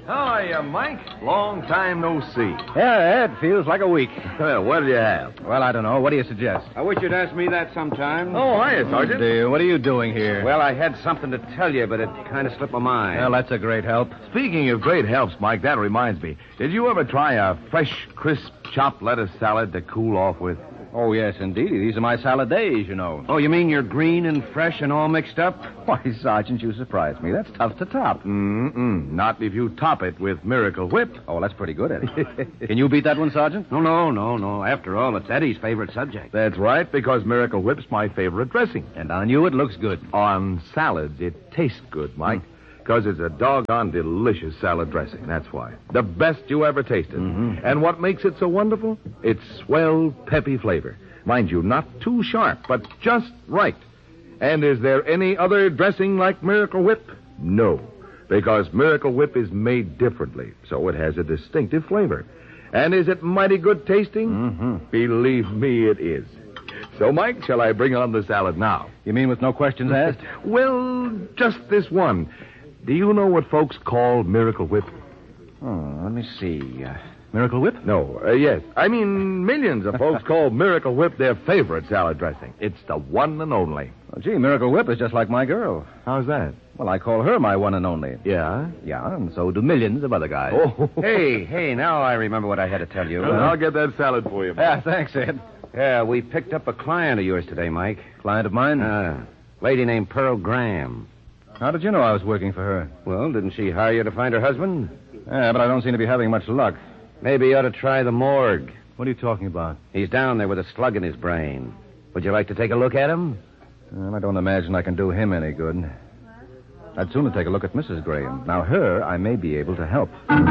How are you, Mike? Long time no see. Yeah, it feels like a week. Well, what did you have? Well, I don't know. What do you suggest? I wish you'd ask me that sometime. Oh, hiya, Sergeant. Dear, what are you doing here? Well, I had something to tell you, but it kind of slipped my mind. Well, that's a great help. Speaking of great helps, Mike, that reminds me. Did you ever try a fresh, crisp, chopped lettuce salad to cool off with? Oh, yes, indeed. These are my salad days, you know. Oh, you mean you're green and fresh and all mixed up? Why, Sergeant, you surprise me. That's tough to top. Not if you top it with Miracle Whip. Oh, that's pretty good, Eddie. Can you beat that one, Sergeant? No. After all, it's Eddie's favorite subject. That's right, because Miracle Whip's my favorite dressing. And on you, it looks good. On salads, it tastes good, Mike. Because it's a doggone delicious salad dressing, that's why. The best you ever tasted. And what makes it so wonderful? Its swell, peppy flavor. Mind you, not too sharp, but just right. And is there any other dressing like Miracle Whip? No, because Miracle Whip is made differently, so it has a distinctive flavor. And is it mighty good tasting? Believe me, it is. So, Mike, shall I bring on the salad now? You mean with no questions asked? Well, just this one. Do you know what folks call Miracle Whip? Oh, let me see. Miracle Whip? No, yes. I mean, millions of folks call Miracle Whip their favorite salad dressing. It's the one and only. Well, gee, Miracle Whip is just like my girl. How's that? Well, I call her my one and only. Yeah? Yeah, and so do millions of other guys. Oh. Hey, now I remember what I had to tell you. I'll get that salad for you. Yeah, thanks, Ed. Yeah, we picked up a client of yours today, Mike. Client of mine? Lady named Pearl Graham. How did you know I was working for her? Well, didn't she hire you to find her husband? Yeah, but I don't seem to be having much luck. Maybe you ought to try the morgue. What are you talking about? He's down there with a slug in his brain. Would you like to take a look at him? Well, I don't imagine I can do him any good. I'd sooner take a look at Mrs. Graham. Now, her, I may be able to help.